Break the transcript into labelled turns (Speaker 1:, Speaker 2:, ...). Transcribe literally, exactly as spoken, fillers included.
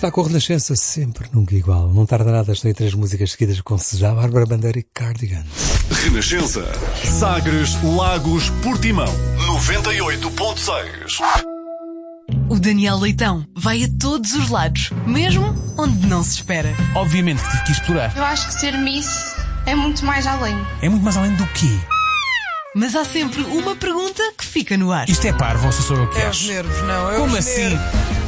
Speaker 1: Está com a Renascença sempre, nunca igual. Não tarda nada, as três músicas seguidas com Cesar, Bárbara Bandeira e Cardigan.
Speaker 2: Renascença. Sagres, Lagos, Portimão. noventa e oito ponto seis.
Speaker 3: O Daniel Leitão vai a todos os lados, mesmo onde não se espera.
Speaker 4: Obviamente que tive que explorar.
Speaker 5: Eu acho que ser Miss é muito mais além.
Speaker 4: É muito mais além do quê?
Speaker 3: Mas há sempre uma pergunta que fica no ar.
Speaker 4: Isto é parvo, ou sou eu que
Speaker 6: É
Speaker 4: acho?
Speaker 6: os nervos, não. É
Speaker 4: Como
Speaker 6: os
Speaker 4: assim?
Speaker 6: nervos.